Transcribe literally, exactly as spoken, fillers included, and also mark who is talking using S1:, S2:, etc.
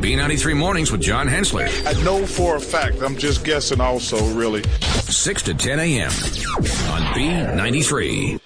S1: B ninety-three Mornings with John Hensler.
S2: I know for a fact. I'm just guessing also, really.
S1: six to ten a.m. on B ninety-three.